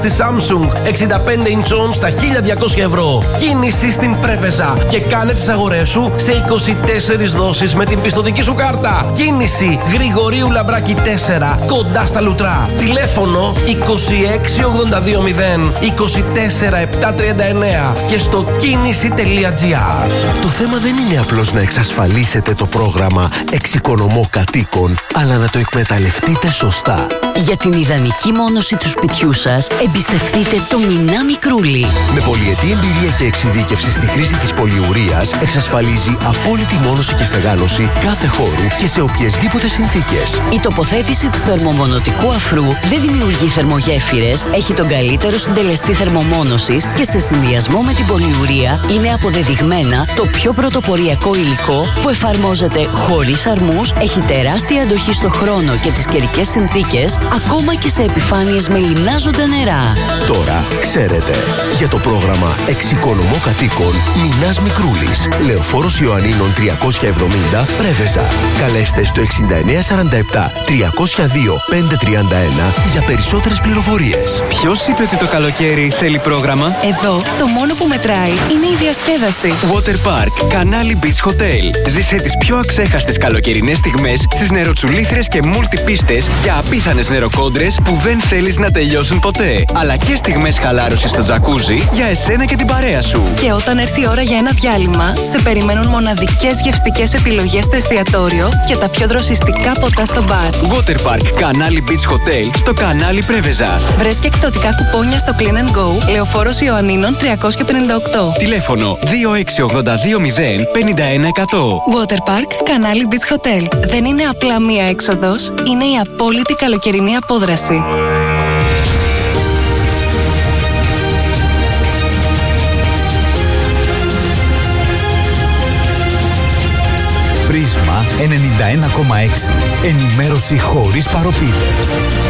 Στη Samsung 65 inch στα 1.200 ευρώ. Κίνηση στην Πρέβεζα και κάνε τις αγορές σου σε 24 δόσεις με την πιστωτική σου κάρτα. Κίνηση Γρηγορίου Λαμπράκη 4, κοντά στα Λουτρά. Τηλέφωνο 26820 24739 και στο κίνηση.gr. Το θέμα δεν είναι απλώς να εξασφαλίσετε το πρόγραμμα Εξοικονομώ Κατοίκων, αλλά να το εκμεταλλευτείτε σωστά. Για την ιδανική μόνωση του σπιτιού σας, εμπιστευτείτε το Μινά Μικρούλι. Με πολυετή εμπειρία και εξειδίκευση στη χρήση της πολυουρίας, εξασφαλίζει απόλυτη μόνωση και στεγάνωση κάθε χώρου και σε οποιασδήποτε συνθήκες. Η τοποθέτηση του θερμομονωτικού αφρού δεν δημιουργεί θερμογέφυρες, έχει τον καλύτερο συντελεστή θερμομόνωσης και σε συνδυασμό με την πολυουρία είναι αποδεδειγμένα το πιο πρωτοποριακό υλικό που εφαρμόζεται χωρίς αρμούς, έχει τεράστια αντοχή στο χρόνο και τις καιρικές συνθήκες, ακόμα και σε επιφάνειες με λιμνάζοντα νερά. Τώρα ξέρετε. Για το πρόγραμμα Εξοικονομώ Κατοίκων, Μινάς Μικρούλης, Λεωφόρος Ιωαννίνων 370, Πρέβεζα. Καλέστε στο 6947 302 531 για περισσότερες πληροφορίες. Ποιος είπε ότι το καλοκαίρι θέλει πρόγραμμα? Εδώ το μόνο που μετράει είναι η διασκέδαση. Water Park, Κανάλι Beach Hotel. Ζήσε τις πιο αξέχαστες καλοκαιρινές στιγμές στις νεροτσουλήθρες και μουλτιπίστες για απίθανες νεροκόντρες που δεν θέλεις να τελειώσουν ποτέ. Αλλά και στιγμές χαλάρωσης στο τζακούζι για εσένα και την παρέα σου. Και όταν έρθει η ώρα για ένα διάλειμμα, σε περιμένουν μοναδικές γευστικές επιλογές στο εστιατόριο και τα πιο δροσιστικά ποτά στο μπαρ. Water Park, Κανάλι Beach Hotel, στο Κανάλι Πρέβεζας. Βρες και εκπτωτικά κουπόνια στο Clean & Go, Λεωφόρος Ιωαννίνων 358. Τηλέφωνο 26820 51100. Water Park, Κανάλι Beach Hotel. Δεν είναι απλά μία έξοδος, είναι η απόλυτη καλοκαιρινή απόδραση. Πρίσμα 91,6. Ενημέρωση χωρίς παροπίδες.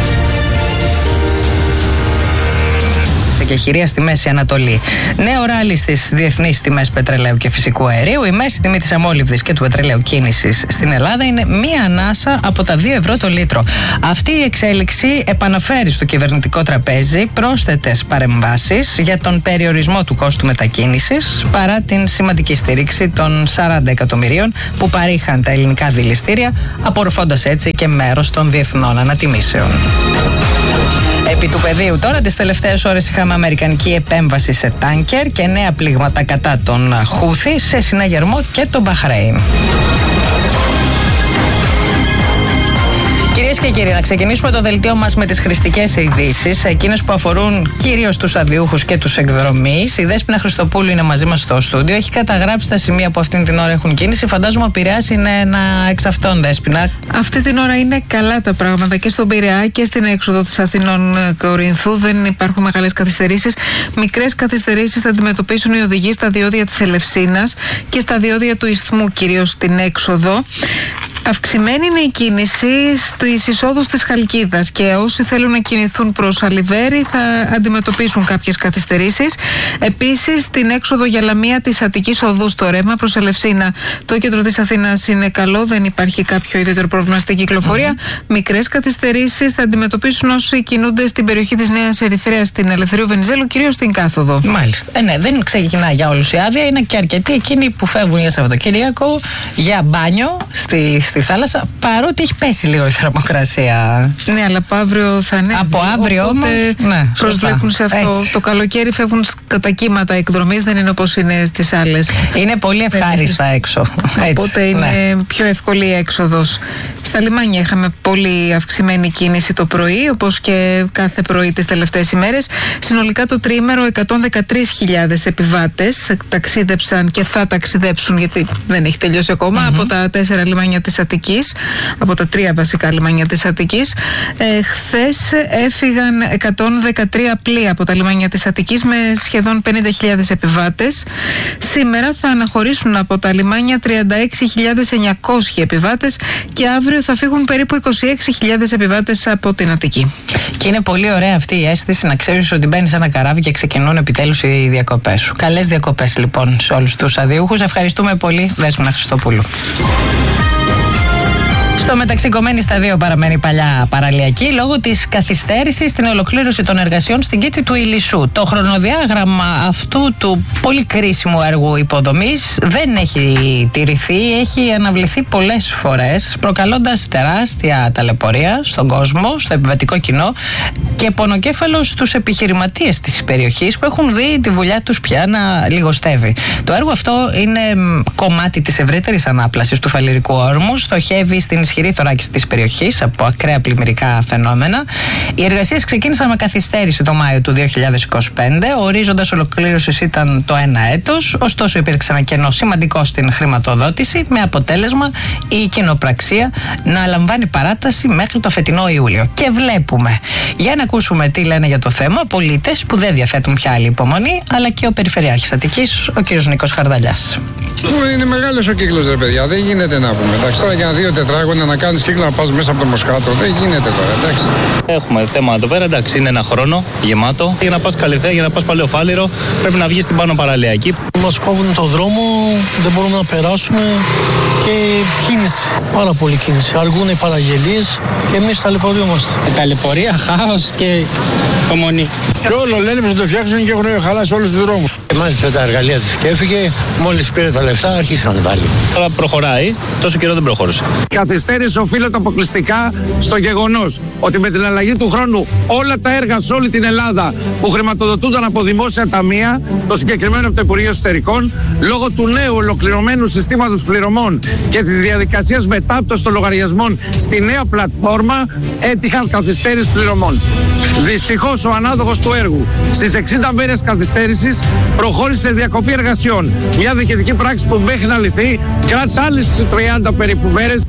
Και χειρία στη Μέση Ανατολή. Νέο ράλι στις διεθνείς τιμές πετρελαίου και φυσικού αερίου. Η μέση τιμή της αμόλυβδης και του πετρελαίου κίνησης στην Ελλάδα είναι μία ανάσα από τα 2 ευρώ το λίτρο. Αυτή η εξέλιξη επαναφέρει στο κυβερνητικό τραπέζι πρόσθετες παρεμβάσεις για τον περιορισμό του κόστου μετακίνησης, παρά την σημαντική στήριξη των 40 εκατομμυρίων που παρήχαν τα ελληνικά δηληστήρια, απορροφώντας έτσι και μέρος των διεθνών ανατιμήσεων. Επί του πεδίου τώρα, τις τελευταίες ώρες είχαμε αμερικανική επέμβαση σε τάνκερ και νέα πλήγματα κατά τον Χούθη σε συναγερμό και τον Μπαχρέιν. Κυρίες και κύριοι, να ξεκινήσουμε το δελτίο μας με τις χρηστικές ειδήσεις, εκείνες που αφορούν κυρίως τους αδειούχους και τους εκδρομείς. Η Δέσποινα Χριστοπούλου είναι μαζί μας στο στούντιο. Έχει καταγράψει τα σημεία που αυτήν την ώρα έχουν κίνηση. Φαντάζομαι ο Πειραιάς είναι ένα εξ αυτών, Δέσποινα. Αυτή την ώρα είναι καλά τα πράγματα και στον Πειραιά και στην έξοδο της Αθηνών Κορινθού. Δεν υπάρχουν μεγάλες καθυστερήσεις. Μικρές καθυστερήσεις θα αντιμετωπίσουν οι οδηγοί στα διόδια της Ελευσίνας και στα διόδια του Ισθμού, κυρίως στην έξοδο. Αυξημένη είναι η κίνηση στις εισόδους της Χαλκίδας και όσοι θέλουν να κινηθούν προς Αλιβέρη θα αντιμετωπίσουν κάποιες καθυστερήσεις. Επίσης, στην έξοδο για Λαμία της Αττικής Οδού στο ρεύμα προς Ελευσίνα, το κέντρο της Αθήνας είναι καλό, δεν υπάρχει κάποιο ιδιαίτερο πρόβλημα στην κυκλοφορία. Μικρές καθυστερήσεις θα αντιμετωπίσουν όσοι κινούνται στην περιοχή της Νέας Ερυθρέας, στην Ελευθερίου Βενιζέλου, κυρίως στην κάθοδο. Μάλιστα. Ναι, δεν ξεκινά για όλους η άδεια, είναι και αρκετοί εκείνοι που φεύγουν για Σαββατοκύριακο, για μπάνιο στη θάλασσα, παρότι έχει πέσει λίγο η θερμοκρασία. Ναι, αλλά από αύριο θα ανέβει. Από αύριο όμως, ναι, προσβλέπουν σε αυτό. Έτσι. Το καλοκαίρι φεύγουν κατά κύματα εκδρομής, δεν είναι όπως είναι στις άλλες. Είναι πολύ ευχάριστα έξω. Οπότε είναι πιο εύκολη η έξοδος. Στα λιμάνια είχαμε πολύ αυξημένη κίνηση το πρωί, όπως και κάθε πρωί τις τελευταίες ημέρες. Συνολικά το τριήμερο 113.000 επιβάτες ταξίδεψαν και θα ταξιδέψουν, γιατί δεν έχει τελειώσει ακόμα, από τα 4 λιμάνια της Αττικής, από τα 3 βασικά λιμάνια της Αττικής. Χθες έφυγαν 113 πλοία από τα λιμάνια της Αττικής με σχεδόν 50.000 επιβάτες. Σήμερα θα αναχωρήσουν από τα λιμάνια 36.900 επιβάτες και αύριο θα φύγουν περίπου 26.000 επιβάτες από την Αττική. Και είναι πολύ ωραία αυτή η αίσθηση να ξέρεις ότι μπαίνεις σε ένα καράβι και ξεκινούν επιτέλους οι διακοπές σου. Καλές διακοπές λοιπόν σε όλους τους αδειούχους. Ευχαριστούμε πολύ, Δέσποινα Χριστοπούλου. Στο μεταξύ, κομμένη στα 2 παραμένει παλιά παραλιακή λόγω της καθυστέρησης στην ολοκλήρωση των εργασιών στην κήτη του Ηλισσού. Το χρονοδιάγραμμα αυτού του πολύ κρίσιμου έργου υποδομής δεν έχει τηρηθεί, έχει αναβληθεί πολλές φορές, προκαλώντας τεράστια ταλαιπωρία στον κόσμο, στο επιβατικό κοινό και πονοκέφαλο στους επιχειρηματίες της περιοχής που έχουν δει τη δουλειά τους πια να λιγοστεύει. Το έργο αυτό είναι κομμάτι της ευρύτερης ανάπλασης του φαλιρικού όρμου, στοχεύει στην ισχυρή θωράκιση της περιοχής από ακραία πλημμυρικά φαινόμενα. Οι εργασίες ξεκίνησαν με καθυστέρηση το Μάιο του 2025. Ο ορίζοντας ολοκλήρωσης ήταν το 1 έτος, ωστόσο υπήρξε ένα κενό σημαντικό στην χρηματοδότηση, με αποτέλεσμα η κοινοπραξία να λαμβάνει παράταση μέχρι το φετινό Ιούλιο. Και βλέπουμε, για να ακούσουμε τι λένε για το θέμα, πολίτες που δεν διαθέτουν πια άλλη υπομονή, αλλά και ο Περιφερειάρχης Αττικής, ο κ. Νίκος Χαρδαλιάς. Είναι μεγάλος ο κύκλος, ρε παιδιά, δεν γίνεται να πούμε. Εντάξει, τώρα για 2 τετράγωνα να κάνεις κύκλο να πας μέσα από το Μοσχάτο, δεν γίνεται τώρα, εντάξει. Έχουμε θέμα εδώ πέρα, εντάξει, είναι ένα χρόνο γεμάτο. Για να πας Καλυθέα, για να πας Παλαιοφάλιρο, πρέπει να βγεις στην πάνω παραλιακή. Μας κόβουν το δρόμο, δεν μπορούμε να περάσουμε και κίνηση, πάρα πολύ κίνηση. Αργούν οι παραγγελίες και εμείς ταλαιπωριόμαστε. Ταλαιπωρία, χάος και υπομονή. Και όλο λένε πως το φτιάξουν και έχουν χαλάσει όλους τους δρόμους. Μάλιστα τα εργαλεία της και έφυγε, μόλις πήρε τα λεφτά άρχισαν πάλι. Τώρα προχωράει, τόσο καιρό δεν προχώρησε. Η καθυστέρηση οφείλεται αποκλειστικά στο γεγονός ότι με την αλλαγή του χρόνου όλα τα έργα σε όλη την Ελλάδα που χρηματοδοτούνταν από δημόσια ταμεία, το συγκεκριμένο από το Υπουργείο Εσωτερικών, λόγω του νέου ολοκληρωμένου συστήματος πληρωμών και της διαδικασίας μετάπτωσης των λογαριασμών στη νέα πλατφόρμα, έτυχαν καθυστέρηση πληρωμών. Δυστυχώς ο ανάδοχος του έργου στις 60 μέρες καθυστέρησης προχώρησε σε διακοπή εργασιών. Μια διοικητική πράξη που μέχρι να λυθεί κράτησε άλλες 30 περίπου μέρες.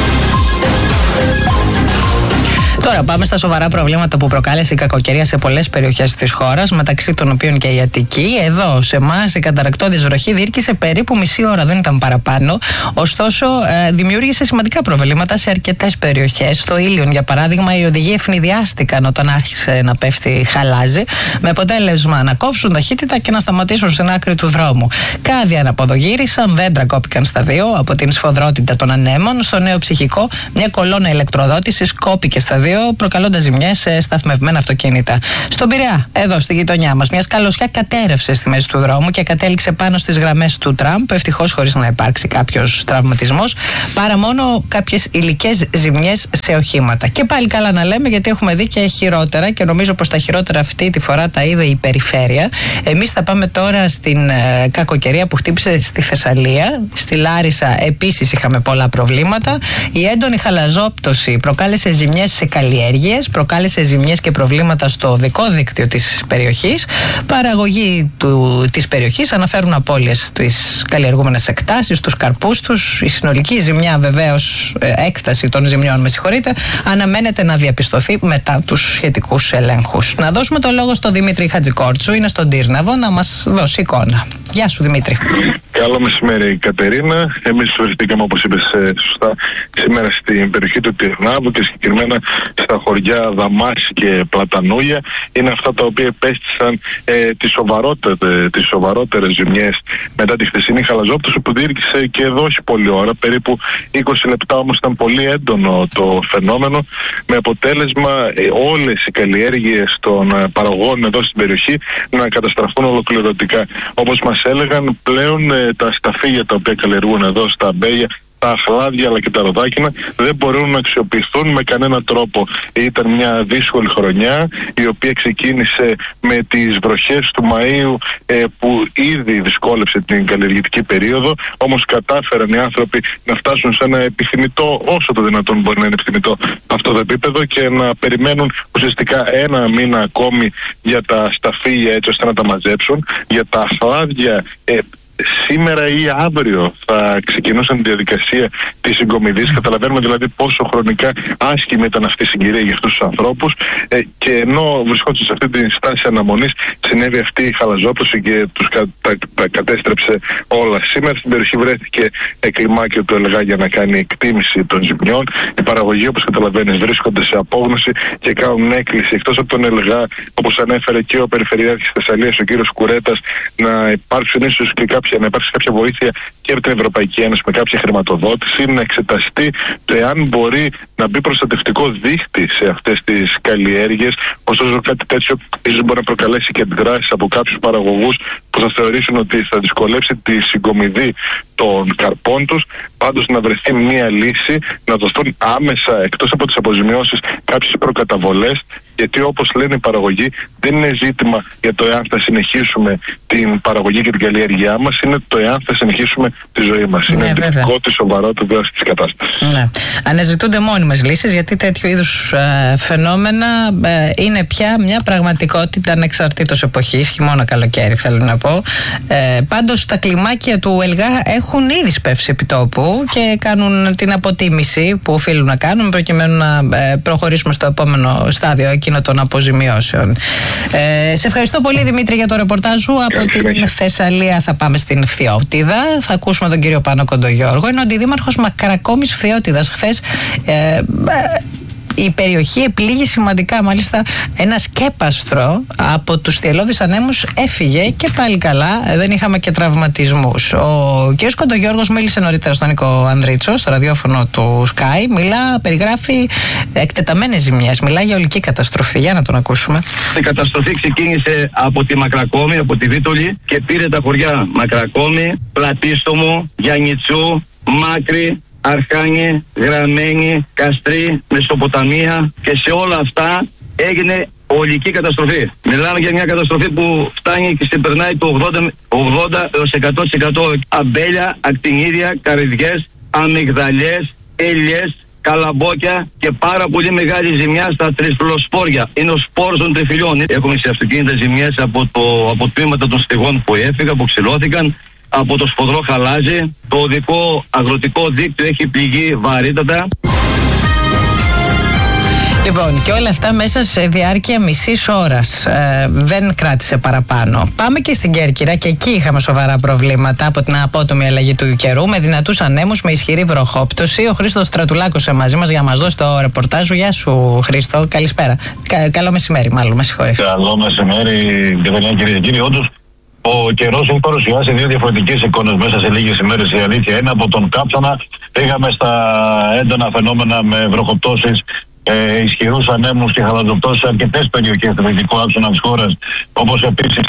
Τώρα πάμε στα σοβαρά προβλήματα που προκάλεσε η κακοκαιρία σε πολλές περιοχές της χώρας, μεταξύ των οποίων και η Αττική. Εδώ, σε εμάς, η καταρρακτώδης βροχή διήρκησε περίπου μισή ώρα, δεν ήταν παραπάνω. Ωστόσο, δημιούργησε σημαντικά προβλήματα σε αρκετές περιοχές. Στο Ήλιον, για παράδειγμα, οι οδηγοί ευνηδιάστηκαν όταν άρχισε να πέφτει χαλάζι, με αποτέλεσμα να κόψουν ταχύτητα και να σταματήσουν στην άκρη του δρόμου. Κάδια αναποδογύρισαν, δέντρα κόπηκαν στα 2 από την σφοδρότητα των ανέμων. Στο Νέο Ψυχικό, μια κολόνα ηλεκτροδότησης κόπηκε στα 2, προκαλώντας ζημιές σε σταθμευμένα αυτοκίνητα. Στον Πειραιά, εδώ στη γειτονιά μας, μια σκαλωσιά κατέρευσε στη μέση του δρόμου και κατέληξε πάνω στις γραμμές του τραμ, ευτυχώς χωρίς να υπάρξει κάποιος τραυματισμός, παρά μόνο κάποιες υλικές ζημιές σε οχήματα. Και πάλι καλά να λέμε, γιατί έχουμε δει και χειρότερα και νομίζω πως τα χειρότερα αυτή τη φορά τα είδε η περιφέρεια. Εμείς θα πάμε τώρα στην κακοκαιρία που χτύπησε στη Θεσσαλία. Στη Λάρισα επίσης είχαμε πολλά προβλήματα. Η έντονη χαλαζόπτωση προκάλεσε ζημιές σε καλλιέργειες, προκάλεσε ζημιές και προβλήματα στο οδικό δίκτυο της περιοχής. Παραγωγή της περιοχής αναφέρουν απώλειες στις καλλιεργούμενες εκτάσεις, στους καρπούς τους. Η συνολική ζημιά, βεβαίως, έκταση των ζημιών, με συγχωρείτε, αναμένεται να διαπιστωθεί μετά τους σχετικούς ελέγχους. Να δώσουμε το λόγο στον Δημήτρη Χατζικόρτσου, είναι στον Τύρναβο, να μας δώσει εικόνα. Γεια σου, Δημήτρη. Καλό μεσημέρι, Κατερίνα. Εμείς βρισκόμαστε, όπως είπες σωστά, σήμερα στην περιοχή του Τυρνάβου και συγκεκριμένα στα χωριά Δαμάση και Πλατανούλια. Είναι αυτά τα οποία επέστησαν τις σοβαρότερες ζημιές μετά τη χθεσινή χαλαζόπτωση που διήρκησε και εδώ όχι πολλή ώρα, περίπου 20 λεπτά, όμως ήταν πολύ έντονο το φαινόμενο, με αποτέλεσμα όλες οι καλλιέργειες των παραγωγών εδώ στην περιοχή να καταστραφούν ολοκληρωτικά. Όπως μας έλεγαν, πλέον τα σταφύλια τα οποία καλλιεργούν εδώ στα Μπέλια, τα χλάδια αλλά και τα ροδάκινα δεν μπορούν να αξιοποιηθούν με κανένα τρόπο. Ήταν μια δύσκολη χρονιά η οποία ξεκίνησε με τις βροχές του Μαΐου που ήδη δυσκόλεψε την καλλιεργητική περίοδο, όμως κατάφεραν οι άνθρωποι να φτάσουν σε ένα επιθυμητό, όσο το δυνατόν μπορεί να είναι επιθυμητό αυτό το επίπεδο, και να περιμένουν ουσιαστικά ένα μήνα ακόμη για τα σταφύλια έτσι ώστε να τα μαζέψουν. Για τα χλάδια σήμερα ή αύριο θα ξεκινούσαν τη διαδικασία της συγκομιδής. Καταλαβαίνουμε δηλαδή πόσο χρονικά άσχημη ήταν αυτή η συγκυρία για αυτούς τους ανθρώπους, και ενώ βρισκόντουσαν σε αυτή τη στάση αναμονής, συνέβη αυτή η χαλαζόπτωση και τους τα κατέστρεψε όλα. Σήμερα στην περιοχή βρέθηκε κλιμάκιο του ΕΛΓΑ για να κάνει εκτίμηση των ζημιών. Οι παραγωγοί, όπως καταλαβαίνεις, βρίσκονται σε απόγνωση και κάνουν έκκληση, εκτός από τον ΕΛΓΑ, όπως ανέφερε και ο Περιφερειάρχης Θεσσαλίας, ο κύριος Κουρέτας, να υπάρξουν ίσως και κάποια να υπάρξει κάποια βοήθεια και από την Ευρωπαϊκή Ένωση με κάποια χρηματοδότηση, να εξεταστεί εάν μπορεί να μπει προστατευτικό δίχτυ σε αυτές τις καλλιέργειες. Ωστόσο, κάτι τέτοιο ίσως μπορεί να προκαλέσει και αντιδράσεις από κάποιους παραγωγούς που θα θεωρήσουν ότι θα δυσκολεύσει τη συγκομιδή των καρπών τους. Πάντως, να βρεθεί μία λύση, να δοθούν άμεσα εκτός από τις αποζημιώσεις κάποιες προκαταβολές, γιατί όπως λένε οι παραγωγοί, δεν είναι ζήτημα για το εάν θα συνεχίσουμε την παραγωγή και την καλλιέργειά μας, είναι το εάν θα συνεχίσουμε τη ζωή μας. Είναι ενδεικτικό τη σοβαρότητα της κατάστασης. Ναι. Αναζητούνται μόνιμες λύσεις, γιατί τέτοιου είδους φαινόμενα είναι πια μια πραγματικότητα ανεξαρτήτως εποχής, χειμώνα καλοκαίρι θέλω να πω. Πάντως τα κλιμάκια του ΕΛΓΑ έχουν ήδη σπεύσει επί τόπου και κάνουν την αποτίμηση που οφείλουν να κάνουν προκειμένου να προχωρήσουμε στο επόμενο στάδιο, εκείνο των αποζημιώσεων. Σε ευχαριστώ πολύ, Δημήτρη, για το ρεπορτάζ σου. Από την Θεσσαλία θα πάμε στην Φθιώτιδα. Θα ακούσουμε τον κύριο Πάνο Κοντογιώργο. Είναι ο αντιδήμαρχος Μακρακόμης Φθιώτιδας. Χθες η περιοχή επλήγει σημαντικά. Μάλιστα, ένα σκέπαστρο από τους θυελλώδεις ανέμους έφυγε και πάλι καλά. Δεν είχαμε και τραυματισμούς. Ο κ. Κοντογιώργος μίλησε νωρίτερα στον Νίκο Ανδρίτσο, στο ραδιόφωνο του Sky. Περιγράφει εκτεταμένες ζημιές. Μιλάει για ολική καταστροφή. Για να τον ακούσουμε. Η καταστροφή ξεκίνησε από τη Μακρακόμη, από τη Βίτολη και πήρε τα χωριά Μακρακόμη, Πλατίστομο, Γιαννιτσού, Μάκρη, Αρχάνη, Γραμμένη, Καστρί, Μεσοποταμία, και σε όλα αυτά έγινε ολική καταστροφή. Μιλάμε για μια καταστροφή που φτάνει και ξεπερνάει το 80 έως 100%. Αμπέλια, ακτινίδια, καρυδιές, αμυγδαλιές, έλιες, καλαμπόκια και πάρα πολύ μεγάλη ζημιά στα τρισπλοσπόρια. Είναι ο σπόρος των τριφυλιών. Έχουμε σε αυτοκίνητα ζημιές από τμήματα των στεγών που έφυγαν, που ξυλώθηκαν, από το σφοδρό χαλάζι. Το οδικό αγροτικό δίκτυο έχει πληγεί βαρύτατα. Λοιπόν, και όλα αυτά μέσα σε διάρκεια μισής ώρας. Δεν κράτησε παραπάνω. Πάμε και στην Κέρκυρα, και εκεί είχαμε σοβαρά προβλήματα από την απότομη αλλαγή του καιρού, με δυνατούς ανέμους, με ισχυρή βροχόπτωση. Ο Χρήστος Στρατουλάκος μαζί μας για να μας δώσει το ρεπορτάζ. Γεια σου, Χρήστο. Καλησπέρα. Καλό μεσημέρι, μάλλον. Με συγχωρείς. Καλό μεσημέρι, κυρίες και κύριοι. Όντως, ο καιρός έχει παρουσιάσει δύο διαφορετικές εικόνες μέσα σε λίγες ημέρες. Η αλήθεια είναι, από τον Κάψανα πήγαμε στα έντονα φαινόμενα με βροχοπτώσεις, ισχυρούς ανέμους και χαλαζοπτώσεις σε αρκετές περιοχές του δυτικού άξονα της χώρας, όπως επίσης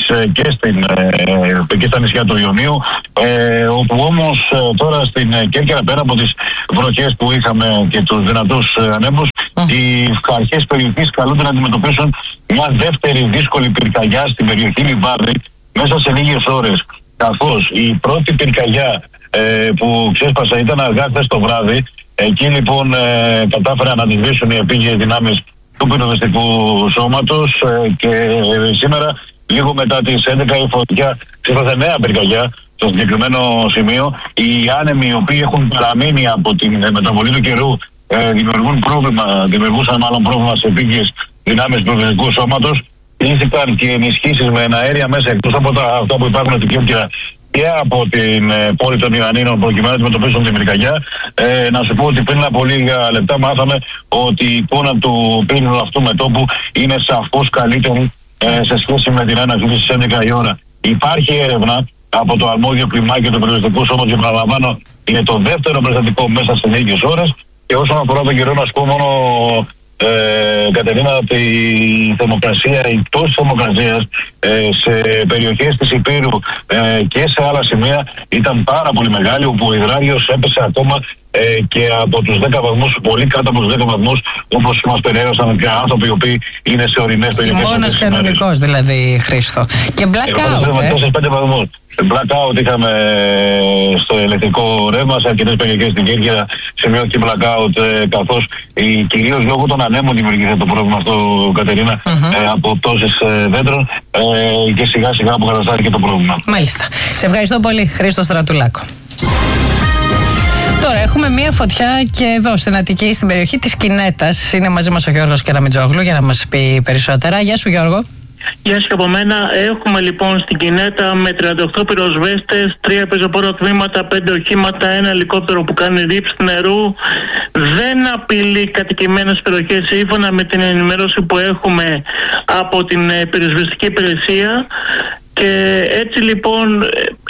και στα νησιά του Ιωνίου, όπου όμως τώρα στην Κέρκυρα, πέρα από τις βροχές που είχαμε και τους δυνατούς ανέμους, οι αρχές περιοχής καλούνται να αντιμετωπίσουν μια δεύτερη δύσκολη πυρκαγιά στην περιοχή Λιβάδη μέσα σε λίγες ώρες, καθώς η πρώτη πυρκαγιά που ξέσπασε ήταν αργά χθες το βράδυ. Εκεί λοιπόν κατάφεραν να αντιδρήσουν οι επίγειες δυνάμεις του πυροσβεστικού σώματος και σήμερα, λίγο μετά τις 11, η φωτιά ξέσπασε νέα πυρκαγιά στο συγκεκριμένο σημείο. Οι άνεμοι, οι οποίοι έχουν παραμείνει από την μεταβολή του καιρού, δημιουργούσαν πρόβλημα σε επίγειες δυνάμεις του πυροσβεστικού σώματος. Ήθηκαν και ενισχύσεις με αέρια μέσα, εκτός από αυτά που υπάρχουν στην Κέρκυρα, και από την πόλη των Ιωαννίνων, προκειμένου να αντιμετωπίσουν την πυρκαγιά. Να σου πω ότι πριν από λίγα λεπτά μάθαμε ότι η εικόνα του πύρινου αυτού μετώπου είναι σαφώς καλύτερη σε σχέση με την έναρξη στις 11 η ώρα. Υπάρχει έρευνα από το αρμόδιο κλιμάκιο του περιοριστικού σώματος, και παραλαμβάνω, είναι το δεύτερο περιστατικό μέσα σε λίγες ώρες. Και όσον αφορά τον καιρό, να σου πω μόνο, Κατερίνα, ότι η θερμοκρασία, η πτώση θερμοκρασίας σε περιοχές της Υπήρου και σε άλλα σημεία ήταν πάρα πολύ μεγάλη, όπου ο υδράριος έπεσε ακόμα και από τους 10 βαθμούς, πολύ κάτω από τους 10 βαθμούς, όπως μας περιέγραψαν και άνθρωποι οι οποίοι είναι σε ορεινές περιοχές. Χειμώνας κανονικός δηλαδή, Χρήστο. Και blackout. 5 βαθμούς. Blackout είχαμε στο ηλεκτρικό ρεύμα σε αρκετές περιοχές στην Κέρκυρα, σημειώθηκε blackout, καθώς κυρίως λόγω των ανέμων δημιουργήθηκε το πρόβλημα αυτό, Κατερίνα, από πτώσεις δέντρων, και σιγά σιγά αποκαταστάθηκε το πρόβλημα. Μάλιστα. Σε ευχαριστώ πολύ, Χρήστο Στρατουλάκο. Τώρα έχουμε μία φωτιά και εδώ στην Αττική, στην περιοχή της Κινέτας. Είναι μαζί μας ο Γιώργος Κεραμιτζόγλου για να μας πει περισσότερα. Γεια σου, Γιώργο. Γεια σας και από μένα. Έχουμε λοιπόν στην Κινέτα με 38 πυροσβέστες, 3 πεζοπόρα τμήματα, 5 οχήματα, 1 ελικόπτερο που κάνει ρήψη νερού. Δεν απειλεί κατοικημένες περιοχές, σύμφωνα με την ενημέρωση που έχουμε από την πυροσβεστική υπηρεσία. Και έτσι λοιπόν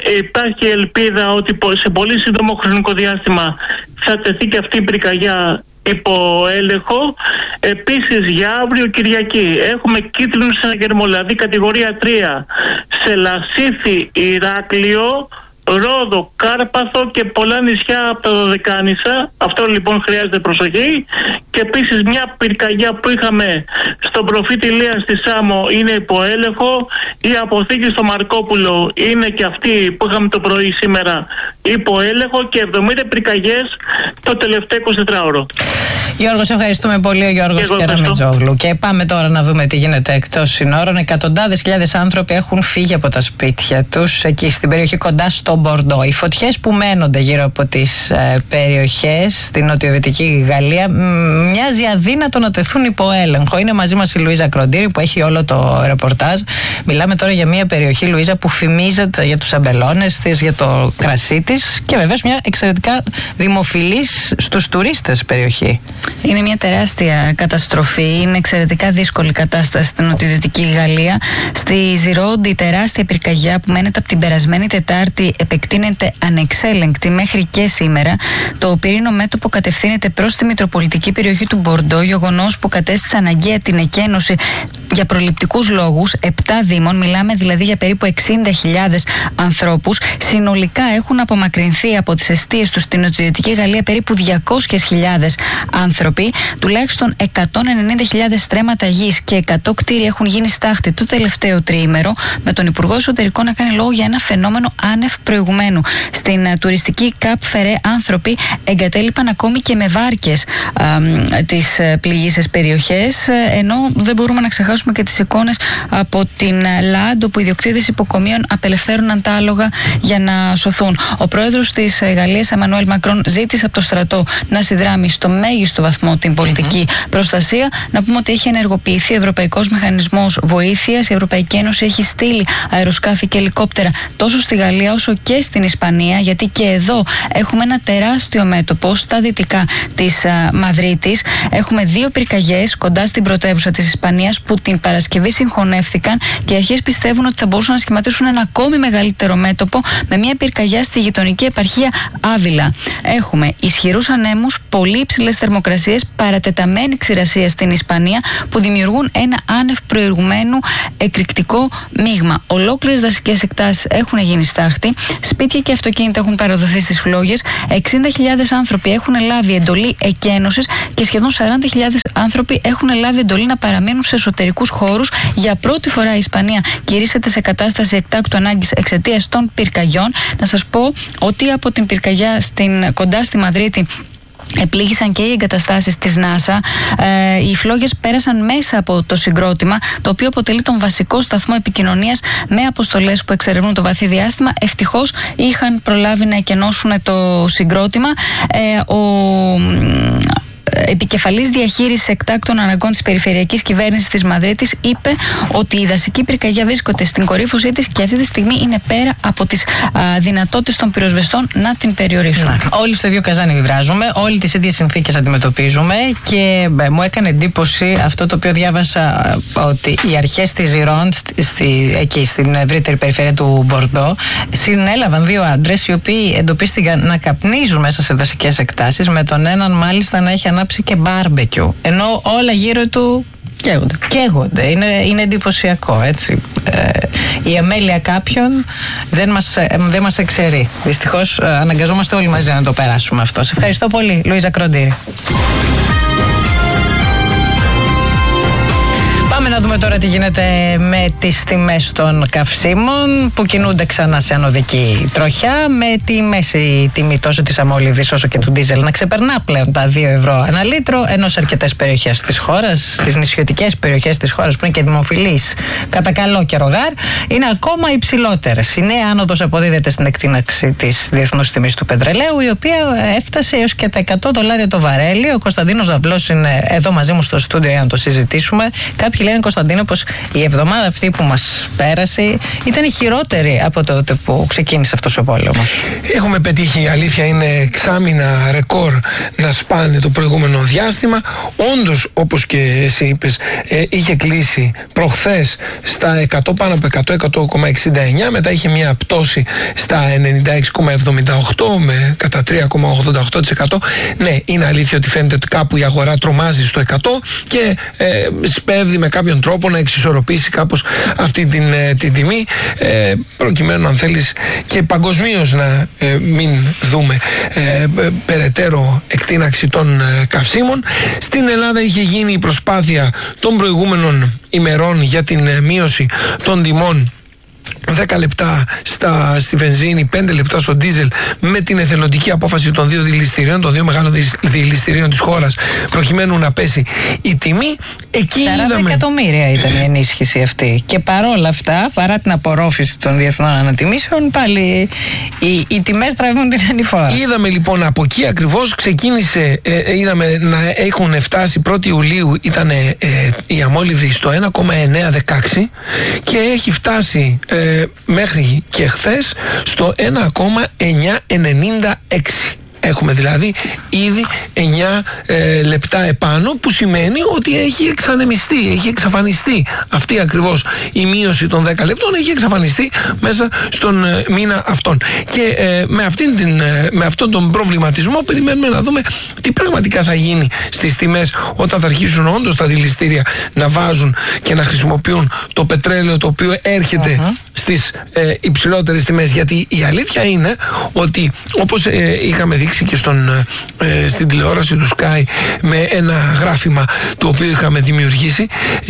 υπάρχει ελπίδα ότι σε πολύ σύντομο χρονικό διάστημα θα τεθεί και αυτή η πυρκαγιά υπό έλεγχο. Επίσης για αύριο Κυριακή έχουμε κίτρινους συναγερμολαδί κατηγορία 3 σε Λασίθι, Ηράκλειο, Ρόδο, Κάρπαθο και πολλά νησιά από τα Δωδεκάνησα. Αυτό λοιπόν χρειάζεται προσοχή. Και επίσης μια πυρκαγιά που είχαμε στον προφήτη Ηλία στη Σάμο είναι υπό έλεγχο. Η αποθήκη στο Μαρκόπουλο είναι και αυτή που είχαμε το πρωί σήμερα υπό έλεγχο. Και 70 πυρκαγιές το τελευταίο 24ωρο. Γιώργο, σε ευχαριστούμε πολύ. Ο Γιώργος Κεραμετζόγλου. Και πάμε τώρα να δούμε τι γίνεται εκτός συνόρων. Εκατοντάδες χιλιάδες άνθρωποι έχουν φύγει από τα σπίτια τους εκεί στην περιοχή κοντά στο Μπορντό. Οι φωτιές που μένονται γύρω από τις περιοχές στην νοτιοδυτική Γαλλία μοιάζει αδύνατο να τεθούν υπό έλεγχο. Είναι μαζί μας η Λουίζα Κροντήρη που έχει όλο το ρεπορτάζ. Μιλάμε τώρα για μια περιοχή, Λουίζα, που φημίζεται για τους αμπελώνες της, για το κρασί της και βεβαίως μια εξαιρετικά δημοφιλής στους τουρίστες περιοχή. Είναι μια τεράστια καταστροφή. Είναι εξαιρετικά δύσκολη κατάσταση στην νοτιοδυτική Γαλλία. Στη Ζιρόντι, η τεράστια πυρκαγιά που μένεται από την περασμένη Τετάρτη επεκτείνεται ανεξέλεγκτη μέχρι και σήμερα. Το πυρήνο μέτωπο κατευθύνεται προς τη μητροπολιτική περιοχή του Μπορντό, γεγονός που κατέστησε αναγκαία την εκένωση για προληπτικούς λόγους 7 δήμων. Μιλάμε δηλαδή για περίπου 60.000 ανθρώπους. Συνολικά έχουν απομακρυνθεί από τις εστίες τους στην νοτιοδυτική Γαλλία περίπου 200.000 άνθρωποι. Τουλάχιστον 190.000 στρέμματα γης και 100 κτίρια έχουν γίνει στάχτη το τελευταίο τριήμερο, με τον Υπουργό Εσωτερικών να κάνει λόγο για ένα φαινόμενο άνευ προηγουμένου. Στην τουριστική Καπ Φερέ άνθρωποι εγκατέλειπαν ακόμη και με βάρκες τις πληγήσεις περιοχές, ενώ δεν μπορούμε να ξεχάσουμε και τις εικόνες από την Λάντ, όπου οι ιδιοκτήτες υποκομείων απελευθέρωναν τα άλογα για να σωθούν. Ο πρόεδρος της Γαλλίας, Εμμανουέλ Μακρόν, ζήτησε από το στρατό να συνδράμει στο μέγιστο βαθμό την πολιτική προστασία. Να πούμε ότι έχει ενεργοποιηθεί Ευρωπαϊκός Μηχανισμός Βοήθειας. Η Ευρωπαϊκή Ένωση έχει στείλει αεροσκάφη και ελικόπτερα τόσο στη Γαλλία όσο και στην Ισπανία, γιατί και εδώ έχουμε ένα τεράστιο μέτωπο στα δυτικά της Μαδρίτης. Έχουμε 2 πυρκαγιές κοντά στην πρωτεύουσα της Ισπανίας που την Παρασκευή συγχωνεύτηκαν και οι αρχές πιστεύουν ότι θα μπορούσαν να σχηματίσουν ένα ακόμη μεγαλύτερο μέτωπο με μια πυρκαγιά στη γειτονική επαρχία Άβυλα. Έχουμε ισχυρούς ανέμους, πολύ υψηλές θερμοκρασίες, παρατεταμένη ξηρασία στην Ισπανία που δημιουργούν ένα άνευ προηγουμένου εκρηκτικό μείγμα. Ολόκληρες δασικές εκτάσεις έχουν γίνει στάχτη, σπίτια και αυτοκίνητα έχουν παραδοθεί στις φλόγες, 60.000 άνθρωποι έχουν λάβει εντολή εκένωσης και σχεδόν 40.000 άνθρωποι έχουν λάβει εντολή να παραμείνουν σε εσωτερικούς χώρους. Για πρώτη φορά η Ισπανία κηρύσσεται σε κατάσταση εκτάκτου ανάγκης εξαιτίας των πυρκαγιών. Να σας πω ότι από την πυρκαγιά κοντά στη Μαδρίτη επλήγησαν και οι εγκαταστάσεις της NASA. Οι φλόγες πέρασαν μέσα από το συγκρότημα, το οποίο αποτελεί τον βασικό σταθμό επικοινωνίας με αποστολές που εξερευνούν το βαθύ διάστημα. Ευτυχώς είχαν προλάβει να εκενώσουν το συγκρότημα. Επικεφαλής διαχείρισης εκτάκτων αναγκών της περιφερειακής κυβέρνησης της Μαδρίτης είπε ότι η δασική πυρκαγιά βρίσκεται στην κορύφωσή της και αυτή τη στιγμή είναι πέρα από τις δυνατότητες των πυροσβεστών να την περιορίσουν. Όλοι στο ίδιο καζάνι βράζουμε, όλοι τις ίδιες συνθήκες αντιμετωπίζουμε και μου έκανε εντύπωση αυτό το οποίο διάβασα, ότι οι αρχές της Ζιρόντ εκεί στην ευρύτερη περιφέρεια του Μπορντό συνέλαβαν 2 άντρες οι οποίοι εντοπίστηκαν να καπνίζουν μέσα σε δασικές εκτάσεις, με τον έναν μάλιστα να έχει ανάψει και μπάρμπεκιου, ενώ όλα γύρω του καίγονται. Είναι εντυπωσιακό, έτσι. Η αμέλεια κάποιων δεν μας εξαιρεί. Δυστυχώς αναγκαζόμαστε όλοι μαζί να το περάσουμε αυτό. Σε ευχαριστώ πολύ, Λουίζα Κροντήρη. Πάμε να δούμε τώρα τι γίνεται με τις τιμές των καυσίμων που κινούνται ξανά σε ανωδική τροχιά, με τη μέση τιμή τόσο της αμόλυβδης όσο και του ντίζελ να ξεπερνά πλέον τα 2 ευρώ ανά λίτρο, ενώ σε αρκετές περιοχές της χώρας, στις νησιωτικές περιοχές της χώρας που είναι και δημοφιλείς κατά καλό καιρό γάρ, είναι ακόμα υψηλότερες. Η νέα άνοδος αποδίδεται στην εκτείναξη της διεθνούς τιμής του πετρελαίου, η οποία έφτασε έως και τα $100 το βαρέλι. Ο Κωνσταντίνος Δαυλός είναι εδώ μαζί μου στο στούντιο για να το συζητήσουμε. Κάποιοι λένε Λένε Κωνσταντίνο πως η εβδομάδα αυτή που μας πέρασε ήταν η χειρότερη από τότε που ξεκίνησε αυτός ο πόλεμος. Έχουμε πετύχει, η αλήθεια είναι, εξάμηνα ρεκόρ να σπάνε το προηγούμενο διάστημα. Όντως, όπως και εσύ είπες, είχε κλείσει προχθές στα 100, πάνω από 100,69, μετά είχε μια πτώση στα 96,78 με κατά 3,88%. Ναι, είναι αλήθεια ότι φαίνεται ότι κάπου η αγορά τρομάζει στο 100 και σπέβδει με κάποιον τρόπο να εξισορροπήσει κάπως αυτή την τιμή, προκειμένου, αν θέλεις, και παγκοσμίως να μην δούμε περαιτέρω εκτείναξη των καυσίμων. Στην Ελλάδα είχε γίνει η προσπάθεια των προηγούμενων ημερών για την μείωση των τιμών, 10 λεπτά στη βενζίνη, 5 λεπτά στο ντίζελ, με την εθελοντική απόφαση των δύο δηληστηρίων, των δύο μεγάλων δηληστηρίων της χώρας, προκειμένου να πέσει η τιμή. Εκεί 40 εκατομμύρια ήταν η ενίσχυση αυτή. Και παρόλα αυτά, παρά την απορρόφηση των διεθνών ανατιμήσεων, πάλι οι τιμές τραβούν την ανηφόρα. Είδαμε λοιπόν από εκεί ακριβώς ξεκίνησε, είδαμε να έχουν φτάσει 1η Ιουλίου, ήταν η αμόλυβη στο 1,916 και έχει φτάσει μέχρι και χθες στο 1,996. Έχουμε δηλαδή ήδη 9 λεπτά επάνω, που σημαίνει ότι έχει εξανεμιστεί, έχει εξαφανιστεί αυτή ακριβώς η μείωση των 10 λεπτών, έχει εξαφανιστεί μέσα στον μήνα αυτόν. Και με αυτόν τον προβληματισμό περιμένουμε να δούμε τι πραγματικά θα γίνει στις τιμές όταν θα αρχίσουν όντως τα δηληστήρια να βάζουν και να χρησιμοποιούν το πετρέλαιο, το οποίο έρχεται στις υψηλότερες τιμές. Γιατί η αλήθεια είναι ότι, όπως είχαμε δείξει και στην τηλεόραση του Sky με ένα γράφημα το οποίο είχαμε δημιουργήσει,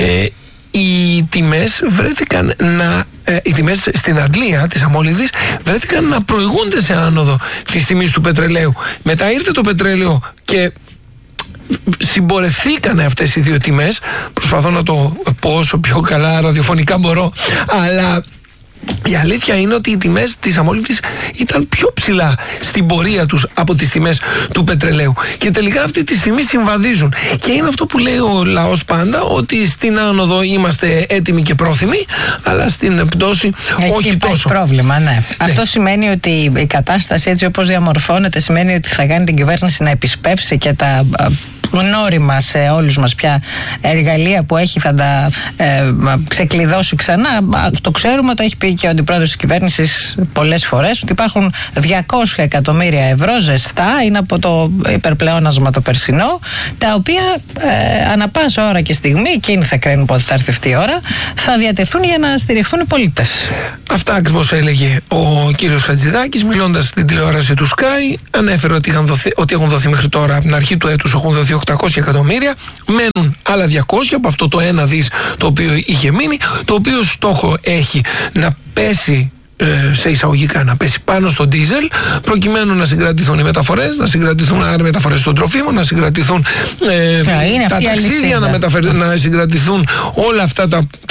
οι τιμές βρέθηκαν οι τιμές στην αντλία της αμόλυδης βρέθηκαν να προηγούνται σε άνοδο της τιμής του πετρελαίου. Μετά ήρθε το πετρέλαιο και συμπορευθήκανε αυτές οι δύο τιμές. Προσπαθώ να το πω όσο πιο καλά ραδιοφωνικά μπορώ, αλλά η αλήθεια είναι ότι οι τιμές της αμόλυβης ήταν πιο ψηλά στην πορεία τους από τις τιμές του πετρελαίου. Και τελικά αυτή τη στιγμή συμβαδίζουν. Και είναι αυτό που λέει ο λαός πάντα, ότι στην άνοδο είμαστε έτοιμοι και πρόθυμοι, αλλά στην πτώση όχι τόσο. Πρόβλημα, ναι. Αυτό σημαίνει ότι η κατάσταση, έτσι όπως διαμορφώνεται, σημαίνει ότι θα κάνει την κυβέρνηση να επισπεύσει και τα γνώριμα σε όλους μας πια εργαλεία που έχει, θα τα ξεκλειδώσει ξανά. Το ξέρουμε, το έχει πει και ο αντιπρόεδρος της κυβέρνησης πολλές φορές, ότι υπάρχουν 200 εκατομμύρια ευρώ ζεστά, είναι από το υπερπλεόνασμα το περσινό, τα οποία ανά πάσα ώρα και στιγμή, εκείνοι θα κρίνουν πότε θα έρθει αυτή η ώρα, θα διατεθούν για να στηριχθούν οι πολίτες. Αυτά ακριβώς έλεγε ο κύριος Χατζηδάκης, μιλώντας στην τηλεόραση του Sky. Ανέφερε ότι έχουν δοθεί μέχρι τώρα, από την αρχή του έτους έχουν δοθεί 800 εκατομμύρια, μένουν άλλα 200 από αυτό το 1 δις το οποίο είχε μείνει, το οποίο στόχο έχει να πέσει, σε εισαγωγικά, να πέσει πάνω στο ντίζελ, προκειμένου να συγκρατηθούν οι μεταφορές, να συγκρατηθούν οι μεταφορές των τροφίμων, να συγκρατηθούν τα ταξίδια, να συγκρατηθούν όλα αυτά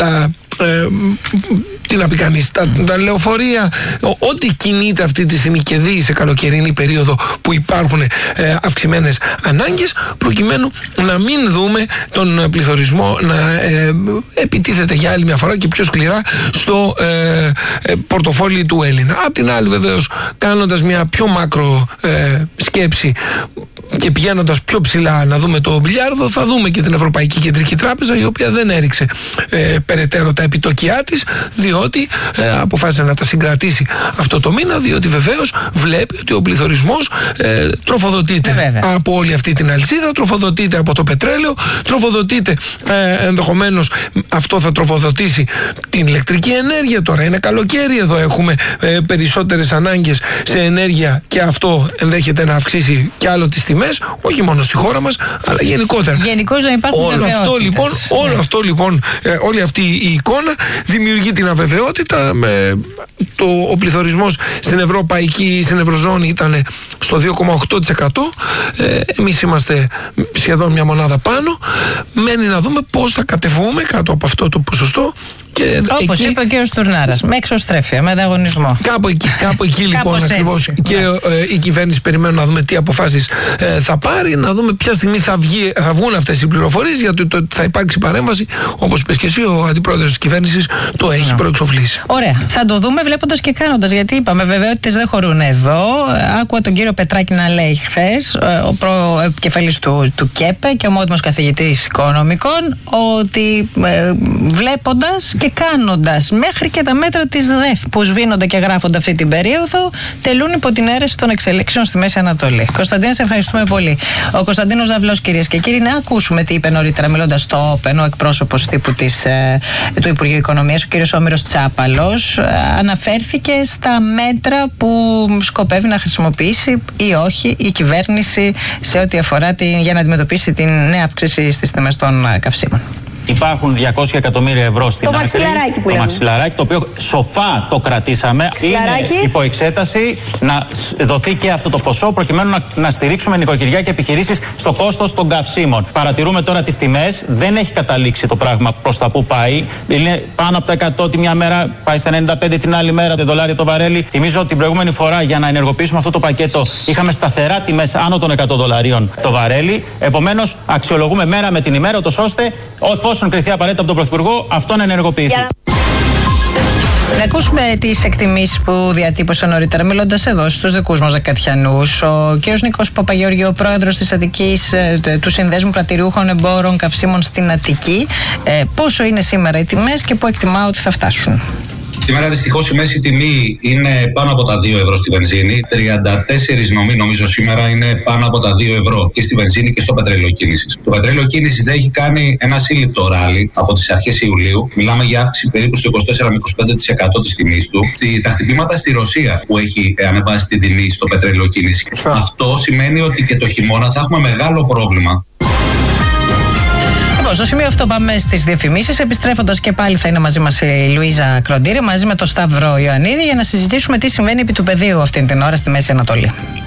τι να πει κανείς, τα λεωφορεία, ό,τι κινείται αυτή τη στιγμή και δει σε καλοκαιρινή περίοδο που υπάρχουν αυξημένες ανάγκες, προκειμένου να μην δούμε τον πληθωρισμό να επιτίθεται για άλλη μια φορά και πιο σκληρά στο πορτοφόλι του Έλληνα. Απ' την άλλη, βεβαίως, κάνοντας μια πιο μάκρο σκέψη και πηγαίνοντας πιο ψηλά να δούμε το μπιλιάρδο, θα δούμε και την Ευρωπαϊκή Κεντρική Τράπεζα, η οποία δεν έριξε περαιτέρω τα επιτόκια της, διότι αποφάσισε να τα συγκρατήσει αυτό το μήνα, διότι βεβαίως βλέπει ότι ο πληθωρισμός τροφοδοτείται από όλη αυτή την αλυσίδα, τροφοδοτείται από το πετρέλαιο, τροφοδοτείται ενδεχομένως αυτό θα τροφοδοτήσει την ηλεκτρική ενέργεια. Τώρα είναι καλοκαίρι, εδώ έχουμε περισσότερες ανάγκες σε ενέργεια και αυτό ενδέχεται να αυξήσει κι άλλο τις τιμές, όχι μόνο στη χώρα μας, αλλά γενικότερα. Γενικώς να υπάρχουν όλη αυτή η εικόνα δημιουργεί την αβεβαιότητα. Ο πληθωρισμός στην Ευρωζώνη ήταν στο 2,8%. Εμείς είμαστε σχεδόν μια μονάδα πάνω. Μένει να δούμε πώς θα κατεβούμε κάτω από αυτό το ποσοστό, Όπως είπε ο κύριος Τουρνάρας, με εξωστρέφεια, με ανταγωνισμό. Κάπου εκεί λοιπόν ακριβώς και η κυβέρνηση περιμένουν να δούμε τι αποφάσεις θα πάρει, να δούμε ποια στιγμή θα βγουν αυτές οι πληροφορίες, γιατί θα υπάρξει παρέμβαση, όπως είπες και εσύ, ο αντιπρόεδρος της κυβέρνησης το έχει προεξοφλήσει. Ωραία. Θα το δούμε βλέποντας και κάνοντας, γιατί είπαμε βεβαιότητες δεν χωρούν εδώ. Άκουγα τον κύριο Πετράκη να λέει χθες, ο προεπικεφαλής του ΚΕΠΕ και ομότιμος καθηγητής οικονομικών, ότι βλέποντας και κάνοντας μέχρι και τα μέτρα της ΔΕΦ που σβήνονται και γράφονται αυτή την περίοδο, τελούν υπό την αίρεση των εξελίξεων στη Μέση Ανατολή. Κωνσταντίνε, σε ευχαριστούμε πολύ. Ο Κωνσταντίνος Ζαυλός, κυρίες και κύριοι, να ακούσουμε τι είπε νωρίτερα μιλώντας στο Open ο εκπρόσωπος τύπου του Υπουργείου Οικονομίας, ο κύριος Όμηρος Τσάπαλος. Αναφέρθηκε στα μέτρα που σκοπεύει να χρησιμοποιήσει ή όχι η κυβέρνηση σε ό,τι αφορά για να αντιμετωπίσει την νέα αύξηση στις τιμές των καυσίμων. Υπάρχουν 200 εκατομμύρια ευρώ στην άκρη. Το μαξιλαράκι, το οποίο σοφά το κρατήσαμε. Είναι υπό εξέταση να δοθεί και αυτό το ποσό, προκειμένου να στηρίξουμε νοικοκυριά και επιχειρήσεις στο κόστος των καυσίμων. Παρατηρούμε τώρα τις τιμές. Δεν έχει καταλήξει το πράγμα προς τα που πάει. Είναι πάνω από τα 100 τη μια μέρα, πάει στα 95 την άλλη μέρα το δολάριο το βαρέλι. Θυμίζω ότι την προηγούμενη φορά για να ενεργοποιήσουμε αυτό το πακέτο είχαμε σταθερά τιμές άνω των 100 δολαρίων το βαρέλι. Επομένως, αξιολογούμε μέρα με την ημέρα, ώστε εφόσον κριθεί απαραίτητα από τον Πρωθυπουργό, αυτό να ενεργοποιηθεί. Να ακούσουμε τις εκτιμήσεις που διατύπωσαν νωρίτερα, μιλώντας εδώ στους δικούς μας δεκατιανούς. Ο κ. Νίκος Παπαγεώργιο, ο πρόεδρος της Αττικής, του Συνδέσμου Πρατηριούχων Εμπόρων Καυσίμων στην Αττική. Πόσο είναι σήμερα οι τιμές και πού εκτιμά ότι θα φτάσουν? Σήμερα δυστυχώς η μέση τιμή είναι πάνω από τα 2 ευρώ στη βενζίνη. 34 νομοί νομίζω σήμερα είναι πάνω από τα 2 ευρώ και στη βενζίνη και στο πετρέλαιο κίνησης. Το πετρέλαιο κίνησης δεν έχει κάνει ένα σύλληπτο ράλι από τις αρχές Ιουλίου. Μιλάμε για αύξηση περίπου στο 24 με 25% της τιμής του. Τα χτυπήματα στη Ρωσία που έχει ανεβάσει την τιμή στο πετρέλαιο κίνηση. Αυτό σημαίνει ότι και το χειμώνα θα έχουμε μεγάλο πρόβλημα. Στο σημείο αυτό πάμε στις διαφημίσεις. Επιστρέφοντας και πάλι θα είναι μαζί μας η Λουίζα Κροντήρη μαζί με τον Σταύρο Ιωαννίδη για να συζητήσουμε τι συμβαίνει επί του πεδίου αυτήν την ώρα στη Μέση Ανατολή.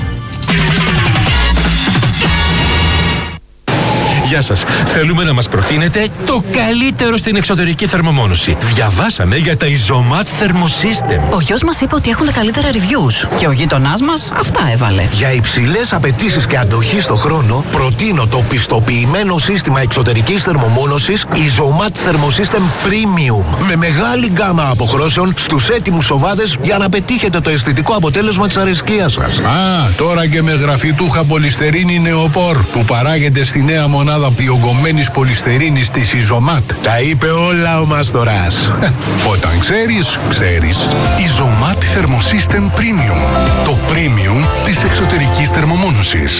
Γεια σας. Θέλουμε να μας προτείνετε το καλύτερο στην εξωτερική θερμομόνωση. Διαβάσαμε για τα Isomat Thermosystem. Ο γιος μας είπε ότι έχουν τα καλύτερα reviews και ο γείτονάς μας αυτά έβαλε. Για υψηλές απαιτήσεις και αντοχή στο χρόνο, προτείνω το πιστοποιημένο σύστημα εξωτερικής θερμομόνωσης Isomat Thermosystem Premium. Με μεγάλη γκάμα αποχρώσεων στους έτοιμους σοβάδες για να πετύχετε το αισθητικό αποτέλεσμα της αρεσκίας σας. Τώρα και με γραφιτούχα πολυστερίνη νεοπόρ που παράγεται στη νέα μονάδα διογκωμένης πολυστερίνης της Isomat. Τα είπε όλα ο Μάστορας. Όταν ξέρεις, ξέρεις. Isomat Thermosystem Premium. Το premium της εξωτερικής θερμομόνωσης.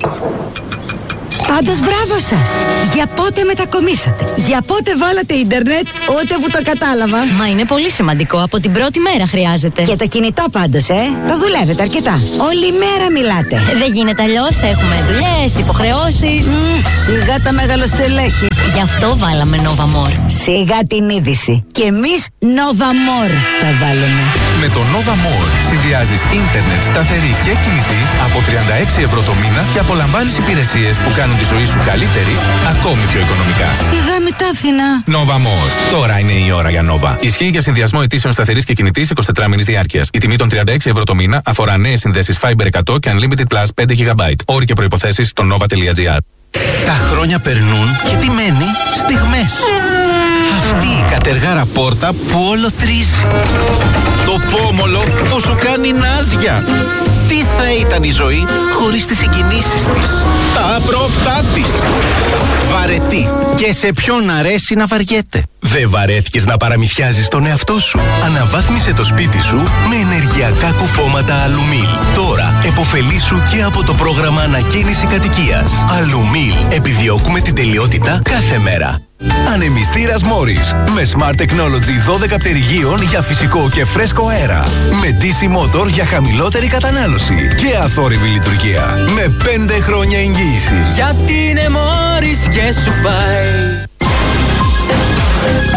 Πάντως μπράβο σας! Για πότε μετακομίσατε? Για πότε βάλατε ίντερνετ? Ούτε που το κατάλαβα. Μα είναι πολύ σημαντικό, από την πρώτη μέρα χρειάζεται. Και το κινητό πάντως, το δουλεύετε αρκετά. Όλη μέρα μιλάτε. Δεν γίνεται αλλιώς, έχουμε δουλειές, υποχρεώσεις. Σιγά τα μεγαλοστελέχη. Γι' αυτό βάλαμε Nova More. Σιγά την είδηση. Και εμείς Nova More θα βάλουμε. Με το Nova More συνδυάζεις ίντερνετ σταθερή και κινητή από 36 ευρώ το μήνα και απολαμβάνεις υπηρεσίες που κάνουν τη ζωή σου καλύτερη, ακόμη πιο οικονομικά. Σιγά με τα άφηνα. Nova More. Τώρα είναι η ώρα για Nova. Ισχύει για συνδυασμό αιτήσεων σταθερής και κινητής 24 μήνες διάρκειας. Η τιμή των 36 ευρώ το μήνα αφορά νέες συνδέσεις Fiber 100 και Unlimited Plus 5 GB. Όροι και προϋποθέσεις στο nova.gr. Τα χρόνια περνούν και τι μένει? Στιγμές. Αυτή η κατεργάρα πόρτα που όλο τρίζει. Το πόμολο που σου κάνει νάζια. Τι θα ήταν η ζωή χωρίς τις συγκινήσεις της, τα απρόπτά της. Βαρετή. Και σε ποιον αρέσει να βαριέται. Δεν βαρέθηκες να παραμυθιάζεις τον εαυτό σου? Αναβάθμισε το σπίτι σου με ενεργειακά κουφώματα Αλουμίλ. Τώρα επωφελήσου και από το πρόγραμμα ανακαίνιση κατοικίας. Αλουμίλ. Επιδιώκουμε την τελειότητα κάθε μέρα. Ανεμιστήρας Morris με Smart Technology 12 πτερυγίων για φυσικό και φρέσκο αέρα. Με DC Motor για χαμηλότερη κατανάλωση και αθόρυβη λειτουργία. Με 5 χρόνια εγγύηση. Γιατί είναι Morris και σου πάει.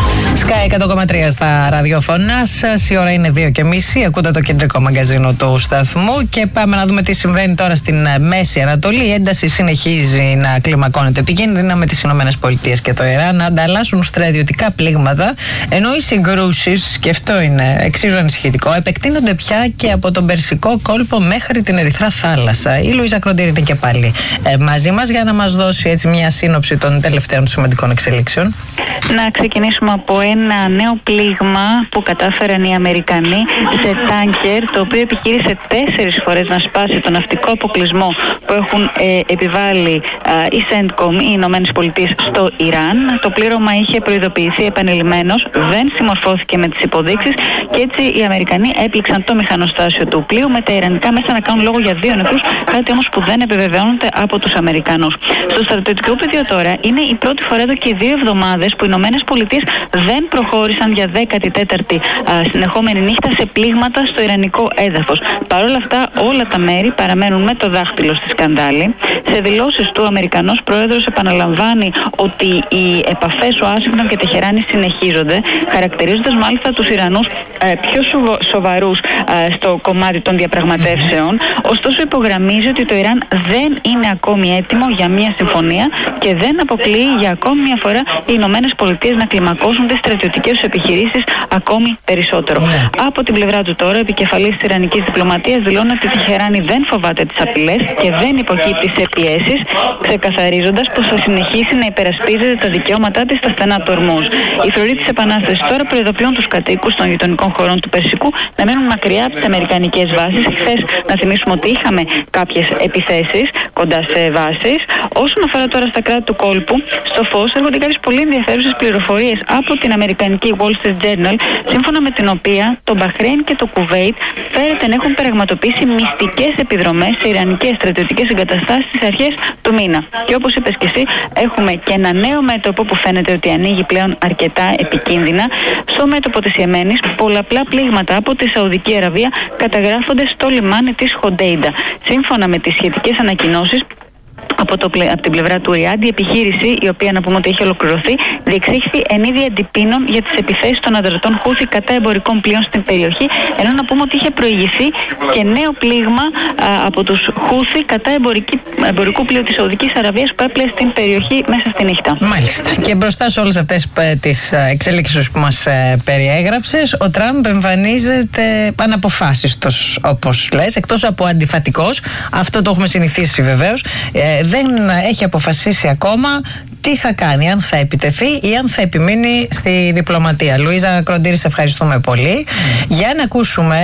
Sky 100,3 στα ραδιοφωνά σας. Η ώρα είναι 2:30. Ακούτε το κεντρικό μαγκαζίνο του σταθμού και πάμε να δούμε τι συμβαίνει τώρα στην Μέση Ανατολή. Η ένταση συνεχίζει να κλιμακώνεται επικίνδυνα με τις ΗΠΑ και το Ιράν να ανταλλάσσουν στρατιωτικά πλήγματα, ενώ οι συγκρούσεις, και αυτό είναι εξίσου ανησυχητικό, επεκτείνονται πια και από τον Περσικό κόλπο μέχρι την Ερυθρά Θάλασσα. Η Λουίζα Κροντήρη είναι και πάλι μαζί μας για να μας δώσει έτσι μια σύνοψη των τελευταίων σημαντικών εξελίξεων. Να ξεκινήσουμε από ένα νέο πλήγμα που κατάφεραν οι Αμερικανοί σε τάνκερ, το οποίο επιχείρησε 4 φορές να σπάσει τον ναυτικό αποκλεισμό που έχουν επιβάλει η CENTCOM, οι Ηνωμένες Πολιτείες, στο Ιράν. Το πλήρωμα είχε προειδοποιηθεί επανειλημμένως, δεν συμμορφώθηκε με τις υποδείξεις και έτσι οι Αμερικανοί έπληξαν το μηχανοστάσιο του πλοίου με τα ιρανικά μέσα να κάνουν λόγο για 2 νεκρούς, κάτι όμως που δεν επιβεβαιώνεται από τους Αμερικανούς. Στο στρατιωτικό πεδίο τώρα είναι η πρώτη φορά εδώ και 2 εβδομάδες που οι Ηνωμένες Πολιτείες δεν προχώρησαν για 14η συνεχόμενη νύχτα σε πλήγματα στο ιρανικό έδαφος. Παρ' όλα αυτά, όλα τα μέρη παραμένουν με το δάχτυλο στη σκανδάλη. Σε δηλώσεις του, ο Αμερικανός πρόεδρος επαναλαμβάνει ότι οι επαφές Ουάσιγκτον και Τεχεράνη συνεχίζονται, χαρακτηρίζοντας μάλιστα τους Ιρανούς πιο σοβαρούς στο κομμάτι των διαπραγματεύσεων. Ωστόσο, υπογραμμίζει ότι το Ιράν δεν είναι ακόμη έτοιμο για μια συμφωνία και δεν αποκλείει για ακόμη μια φορά οι Ηνωμένες Πολιτείες να κλιμακώσουν τις στρατιωτικές τους επιχειρήσεις ακόμη περισσότερο. Από την πλευρά του τώρα, ο επικεφαλής της Ιρανικής διπλωματίας δηλώνει ότι η Τεχεράνη δεν φοβάται τις απειλές και δεν υποκύπτει σε πιέσεις, ξεκαθαρίζοντας πως θα συνεχίσει να υπερασπίζεται τα δικαιώματά της στα στενά του Ορμούζ. Οι φρουροί της Επανάστασης τώρα προειδοποιούν τους κατοίκους των γειτονικών χωρών του Περσικού να μένουν μακριά από τις αμερικανικές βάσεις. Χθες, να θυμίσουμε ότι είχαμε κάποιες επιθέσεις κοντά σε βάσεις. Όσον αφορά τώρα στα κράτη του κόλπου, στο φως έρχονται κάποιες πολύ ενδιαφέρουσες πληροφορίες από την αμερικανική Wall Street Journal, σύμφωνα με την οποία το Μπαχρέιν και το Κουβέιτ φέρεται να έχουν πραγματοποιήσει μυστικές επιδρομές σε ιρανικές στρατιωτικές εγκαταστάσεις στις αρχές του μήνα. Και όπως είπες και εσύ, έχουμε και ένα νέο μέτωπο που φαίνεται ότι ανοίγει πλέον αρκετά επικίνδυνα. Στο μέτωπο της Ιεμένης, πολλαπλά πλήγματα από τη Σαουδική Αραβία καταγράφονται στο λιμάνι της Χοντέιντα. Σύμφωνα με τις σχετικές ανακοινώσεις, από την πλευρά του Ριάντ, η επιχείρηση, η οποία να πούμε ότι έχει ολοκληρωθεί, διεξήχθη εν είδη αντιπίνων για τις επιθέσεις των ανταρτών Χούθη κατά εμπορικών πλοίων στην περιοχή, ενώ να πούμε ότι είχε προηγηθεί και νέο πλήγμα από τους Χούθη κατά εμπορικού πλοίου της Σαουδικής Αραβίας που έπλεε στην περιοχή μέσα στη νύχτα. Μάλιστα. Και μπροστά σε όλες αυτές τις εξελίξεις που μας περιέγραψες, ο Τραμπ εμφανίζεται αναποφάσιστος, όπως λες, εκτός από αντιφατικός. Αυτό το έχουμε συνηθίσει βεβαίως. Δεν έχει αποφασίσει ακόμα τι θα κάνει, αν θα επιτεθεί ή αν θα επιμείνει στη διπλωματία. Λουίζα Κροντήρη, σε ευχαριστούμε πολύ. Για να ακούσουμε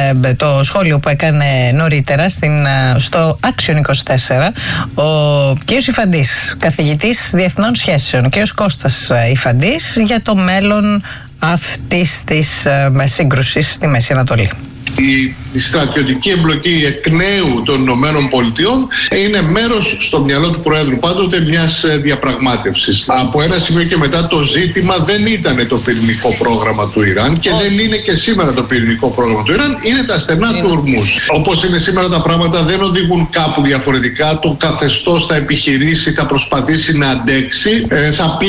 το σχόλιο που έκανε νωρίτερα στο Action 24 ο κ. Ιφαντής, καθηγητής διεθνών σχέσεων, ο κ. Κώστας Ιφαντής, για το μέλλον αυτής της σύγκρουσης στη Μέση Ανατολή. Η στρατιωτική εμπλοκή εκ νέου των Ηνωμένων Πολιτειών είναι μέρος στο μυαλό του Προέδρου πάντοτε μιας διαπραγμάτευσης. Από ένα σημείο και μετά το ζήτημα δεν ήταν το πυρηνικό πρόγραμμα του Ιράν και δεν είναι και σήμερα το πυρηνικό πρόγραμμα του Ιράν, είναι τα στενά του Ορμούζ. Όπως είναι σήμερα τα πράγματα δεν οδηγούν κάπου διαφορετικά. Το καθεστώς θα επιχειρήσει, θα προσπαθήσει να αντέξει, θα πει